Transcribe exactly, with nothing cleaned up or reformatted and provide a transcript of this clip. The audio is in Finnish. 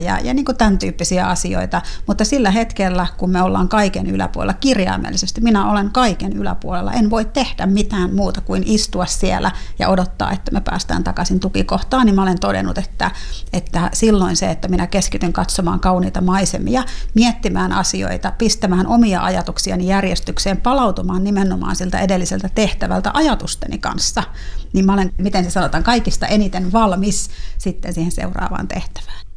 ja, ja niin kuin tämän tyyppisiä asioita. Mutta sillä hetkellä, kun me ollaan kaiken yläpuolella kirjaimellisesti, minä olen kaiken yläpuolella, en voi tehdä mitään muuta kuin istua siellä ja odottaa, että me päästään takaisin tukikohtaan, niin mä olen todennut, että, että silloin se, että minä keskityn katsomaan kauniita maisemia, miettimään asioita, pistämään omia ajatuksiani järjestykseen, palautumaan nimenomaan siltä edelliseltä tehtävältä ajatusteni kanssa, niin mä olen, miten se sanotaan, kaikista eniten valmis sitten siihen seuraavaan tehtävään.